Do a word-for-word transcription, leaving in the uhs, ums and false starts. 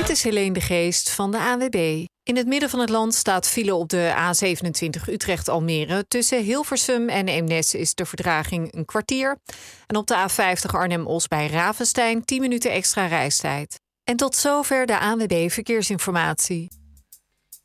Dit is Helene de Geest van de A N W B. In het midden van het land staat file op de A zevenentwintig Utrecht-Almere. Tussen Hilversum en Eemnes is de vertraging een kwartier. En op de A vijftig Arnhem-Os bij Ravenstein tien minuten extra reistijd. En tot zover de A N W B Verkeersinformatie.